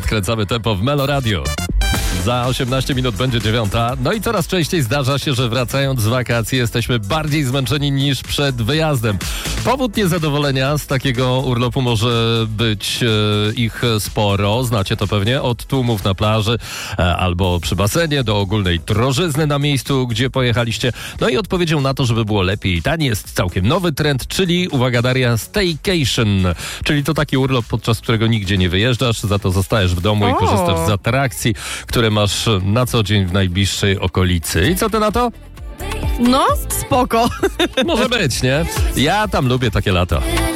Skręcamy tempo w Melo Radio. Za 18 minut będzie 9. No i coraz częściej zdarza się, że wracając z wakacji jesteśmy bardziej zmęczeni niż przed wyjazdem. Powód niezadowolenia z takiego urlopu może być ich sporo. Znacie to pewnie od tłumów na plaży albo przy basenie do ogólnej drożyzny na miejscu, gdzie pojechaliście. No i odpowiedzią na to, żeby było lepiej i taniej, jest całkiem nowy trend, czyli, uwaga Daria, staycation. Czyli to taki urlop, podczas którego nigdzie nie wyjeżdżasz, za to zostajesz w domu i korzystasz z atrakcji, które masz na co dzień w najbliższej okolicy. I co ty na to? No, spoko. Może być, nie? Ja tam lubię takie lata.